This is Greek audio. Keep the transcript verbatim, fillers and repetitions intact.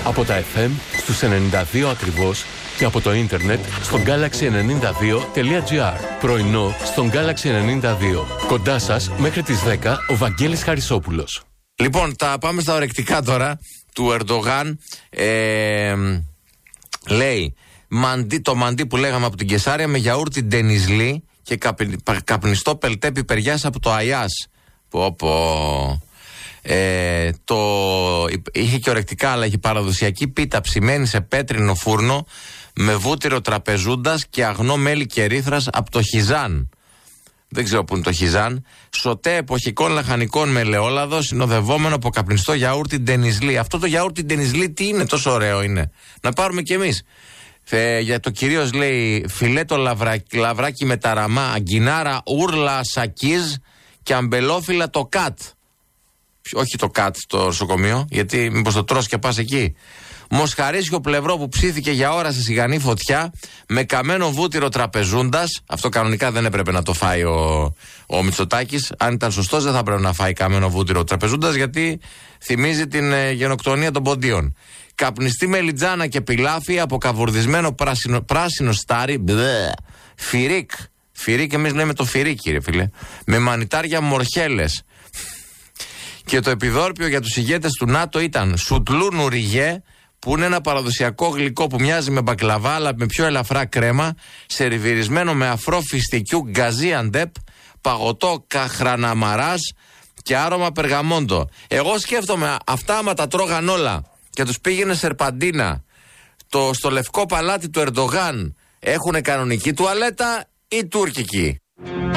Από τα εφ εμ στους ενενήντα δύο ακριβώς και από το ίντερνετ στο γκάλαξι ενενήντα δύο τελεία τζι άρ. Πρωινό στον γκάλαξι ενενήντα δύο. Κοντά σας μέχρι τις δέκα ο Βαγγέλης Χαρισόπουλος. Λοιπόν, τα πάμε στα ορεκτικά τώρα του Ερντογάν. Ε, λέει, μαντί, το μαντί που λέγαμε από την Κεσάρια με γιαούρτι ντενιζλί και καπνι, καπνιστό πελτέ πιπεριάς από το Αγιάς. Πω πω. Ε, το, είχε και ορεκτικά, αλλά είχε παραδοσιακή πίτα ψημένη σε πέτρινο φούρνο με βούτυρο τραπεζούντας και αγνό μέλι και ρήθρας από το Χιζάν. Δεν ξέρω που είναι το Χιζάν. Σωτέ εποχικών λαχανικών με ελαιόλαδο, συνοδευόμενο από καπνιστό γιαούρτι ντενιζλί. Αυτό το γιαούρτι ντενιζλί τι είναι, τόσο ωραίο είναι. Να πάρουμε κι εμείς. Ε, για το κυρίως λέει φιλέτο λαβράκι, λαβράκι με ταραμά, αγκινάρα, ούρλα, σακίζ και αμπελόφυλλα το κατ. Όχι το κατ το νοσοκομείο, γιατί μήπως το τρως και πας εκεί. Μοσχαρίσιο πλευρό που ψήθηκε για ώρα σε σιγανή φωτιά με καμένο βούτυρο τραπεζούντας. Αυτό κανονικά δεν έπρεπε να το φάει ο, ο Μητσοτάκης. Αν ήταν σωστός δεν θα πρέπει να φάει καμένο βούτυρο τραπεζούντας, γιατί θυμίζει την ε, γενοκτονία των ποντίων. Καπνιστή μελιτζάνα και πιλάφι από καβουρδισμένο πράσινο, πράσινο στάρι. Μπλε, φιρίκ. Φιρίκ, εμείς λέμε το φιρίκι, ρε φίλε. Με μανιτάρια μορχέλες. Και το επιδόρπιο για τους ηγέτες του ΝΑΤΟ ήταν σουτλού νουριγέ, που είναι ένα παραδοσιακό γλυκό που μοιάζει με μπακλαβά αλλά με πιο ελαφρά κρέμα, σερβιρισμένο με αφρό φιστικιού γκαζίαντεπ, παγωτό καχραναμαράς και άρωμα περγαμόντο. Εγώ σκέφτομαι αυτά άμα τα τρώγαν όλα και τους πήγαινε σερπαντίνα το, στο λευκό παλάτι του Ερντογάν, έχουν κανονική τουαλέτα ή τουρκική?